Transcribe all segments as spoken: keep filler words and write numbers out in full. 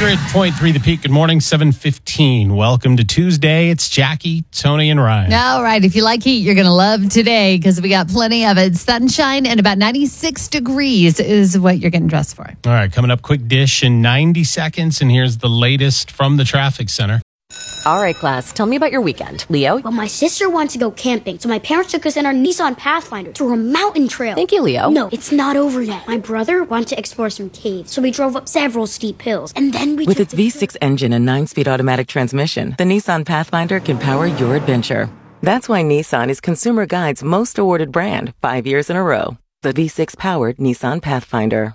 hundred point three The Peak. Good morning, seven fifteen. Welcome to Tuesday. It's Jackie, Tony, and Ryan. All right. If you like heat, you're going to love today because we got plenty of it. Sunshine and about ninety-six degrees is what you're getting dressed for. All right. Coming up, quick dish in ninety seconds. And here's the latest from the traffic center. All right, class, tell me about your weekend. Leo? Well, my sister wanted to go camping, so my parents took us in our Nissan Pathfinder to a mountain trail. Thank you, Leo. No, it's not over yet. My brother wanted to explore some caves, so we drove up several steep hills, and then we With took its V six engine and nine-speed automatic transmission, the Nissan Pathfinder can power your adventure. That's why Nissan is Consumer Guide's most awarded brand five years in a row. The V six-powered Nissan Pathfinder.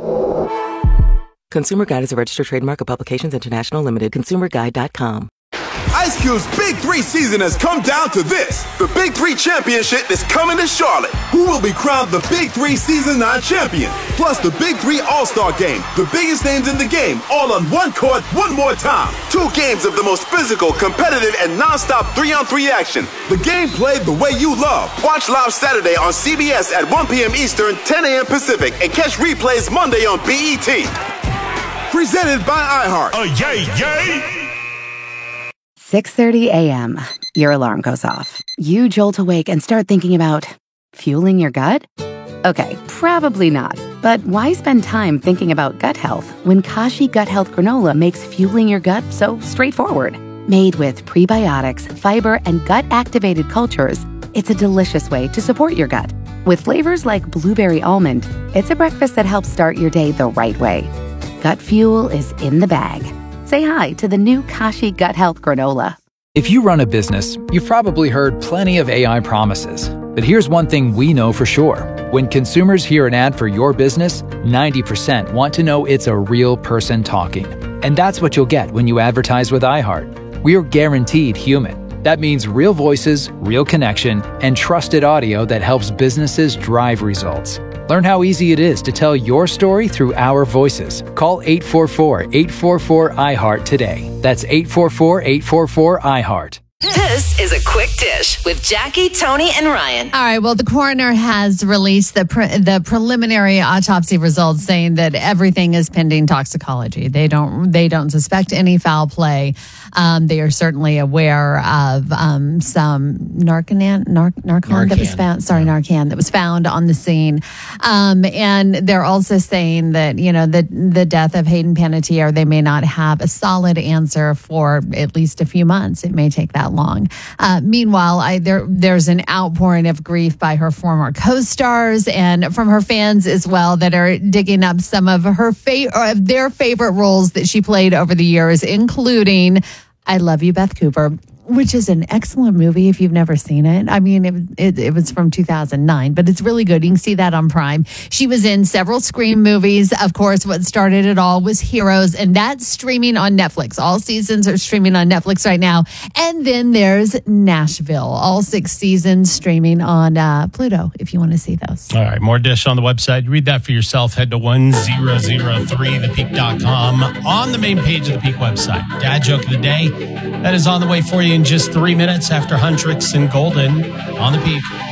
Consumer Guide is a registered trademark of Publications International Limited. consumer guide dot com. Ice Cube's Big Three season has come down to this. The Big Three Championship is coming to Charlotte. Who will be crowned the Big Three Season nine champion? Plus the Big Three All-Star Game. The biggest names in the game, all on one court, one more time. Two games of the most physical, competitive, and non-stop three-on-three action. The game played the way you love. Watch live Saturday on C B S at one p.m. Eastern, ten a.m. Pacific, and catch replays Monday on B E T. Presented by iHeart. Oh, yay, yay! six thirty a.m. Your alarm goes off. You jolt awake and start thinking about fueling your gut? Okay, probably not. But why spend time thinking about gut health when Kashi Gut Health Granola makes fueling your gut so straightforward? Made with prebiotics, fiber, and gut-activated cultures, it's a delicious way to support your gut. With flavors like blueberry almond, it's a breakfast that helps start your day the right way. Gut fuel is in the bag. Say hi to the new Kashi Gut Health Granola. If you run a business, you've probably heard plenty of A I promises. But here's one thing we know for sure. When consumers hear an ad for your business, ninety percent want to know it's a real person talking. And that's what you'll get when you advertise with iHeart. We are guaranteed human. That means real voices, real connection, and trusted audio that helps businesses drive results. Learn how easy it is to tell your story through our voices. Call eight four four, eight four four, I heart today. That's eight four four, eight four four, I heart. This is a quick dish with Jackie, Tony, and Ryan. All right. Well, the coroner has released the pre- the preliminary autopsy results, saying that everything is pending toxicology. They don't they don't suspect any foul play. Um, they are certainly aware of um, some Narcan, nar- Narcan, Narcan that was found. Sorry, yeah. Narcan that was found on the scene. Um, and they're also saying that you know the the death of Hayden Panettiere, they may not have a solid answer for at least a few months. It may take that long. Uh, meanwhile, I, there there's an outpouring of grief by her former co-stars and from her fans as well that are digging up some of her fa- or of their favorite roles that she played over the years, including I Love You, Beth Cooper, which is an excellent movie if you've never seen it. I mean, it, it, it was from two thousand nine, but it's really good. You can see that on Prime. She was in several Scream movies. Of course, what started it all was Heroes, and that's streaming on Netflix. All seasons are streaming on Netflix right now. And then there's Nashville. All six seasons streaming on uh, Pluto, if you want to see those. All right, more dish on the website. Read that for yourself. Head to one thousand three the peak dot com on the main page of the Peak website. Dad joke of the day. That is on the way for you in just three minutes after Huntrix and Golden on the Peak.